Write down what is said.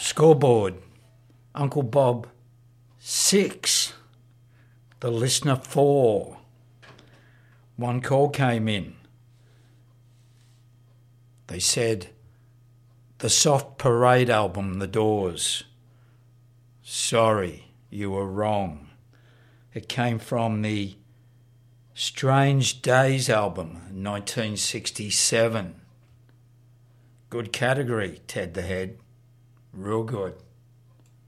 Scoreboard. Uncle Bob, 6. The listener, 4. One call came in. They said, the Soft Parade album, The Doors. Sorry, you were wrong. It came from the Strange Days album, 1967. Good category, Ted the Head. Real good.